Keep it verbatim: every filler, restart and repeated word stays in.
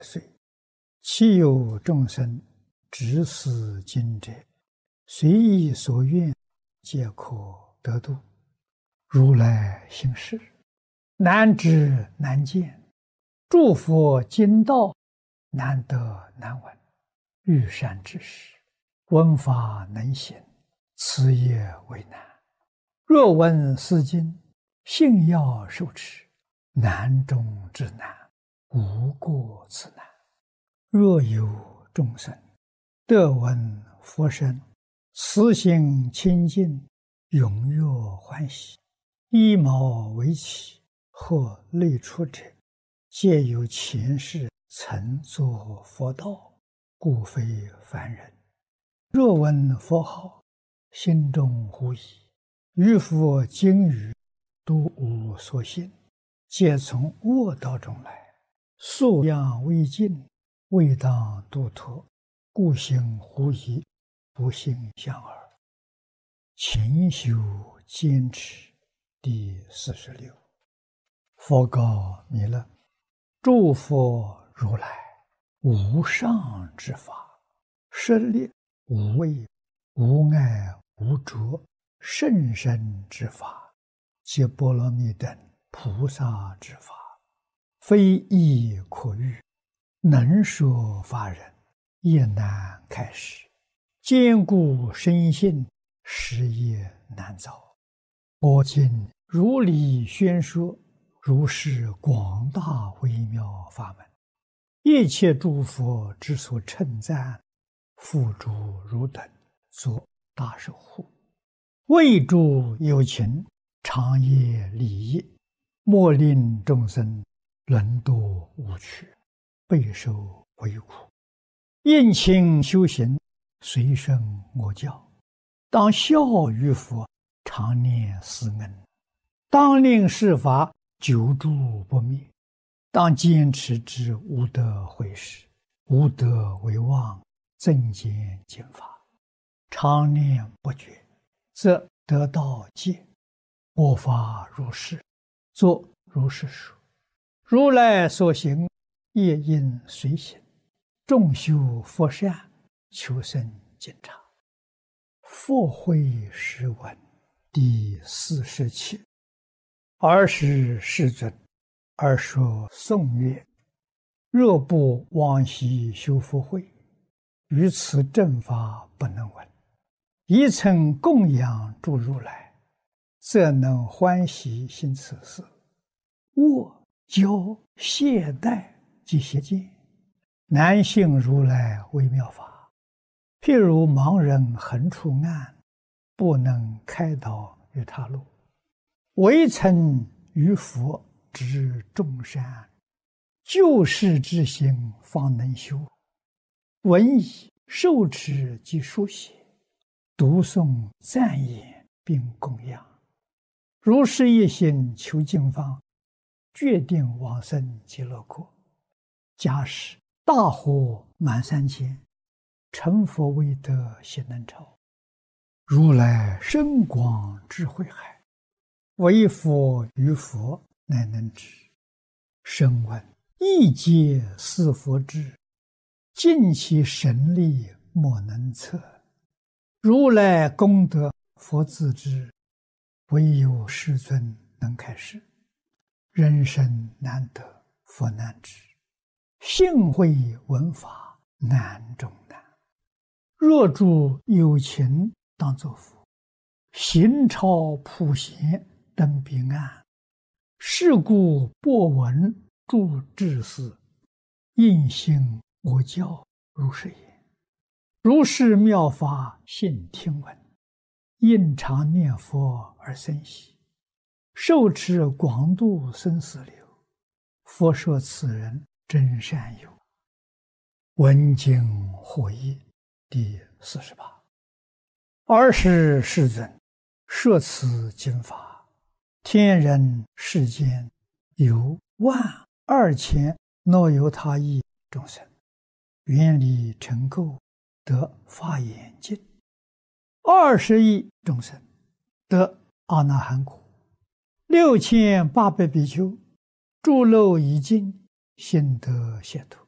岁，其有众生执思经者，随意所愿，皆可得度。如来行事，难知难见，诸佛经道，难得难闻。欲善知识，闻法能行，此也为难。若闻是经，信要受持，难中之难，无过此难。若有众生得闻佛声，慈心清净，踊跃欢喜，依毛为起，或类出者，皆有前世曾作佛道，故非凡人。若闻佛号，心中狐疑，于佛经语都无所信，皆从恶道中来，素养未尽，未当度脱，故行狐疑，不信相耳。勤修坚持第四十六。佛告弥勒：诸佛如来无上之法，设立无畏无碍无着甚深之法，皆波罗蜜等菩萨之法，非易可喻，能说法人也难开示，坚固深信，实业难遭。我今如理宣说，如是广大微妙法门，一切诸佛之所称赞，付诸汝等作大守护，为诸有情，长业利益，莫令众生沦堕无趣，备受为苦。应勤修行，随顺我教，当效于佛，常念思恩，当令世法久住不灭，当坚持之无德毁事，无德为妄，增减减法，常念不绝，则得道戒。我法如是，作如是说。如来所行，业应随行，众修佛善，求生净察。佛慧诗文第四十七。尔时世尊，而说颂曰：若不往昔修福慧，于此正法不能闻。一曾供养诸如来，则能欢喜行此事。我教懈怠及邪见，难信如来微妙法。譬如盲人横出暗，不能开导于他路，唯曾于佛知众善，救世之心方能修。闻已受持及书写，读诵赞言并供养，如是一心求净方，决定往生极乐国。假使大火满三千，成佛未得悉能超。如来深广智慧海，唯佛于佛乃能知。声闻亦皆是佛智，尽其神力莫能测。如来功德佛自知，唯有世尊能开示。人生难得佛难知，信会闻法难中难。若诸有情当作佛，行超普贤登彼岸。是故播闻诸智士，应信我教如是言。如是妙法信听闻，应常念佛而生喜，受持广度生死流。佛说此人真善友。闻经获益第四十八。尔时世尊，摄此经法，天人世间有万二千若由他亿众生，愿力成垢，得法眼净；二十亿众生得阿那含果；六千八百比丘诸漏已尽，心得解脱；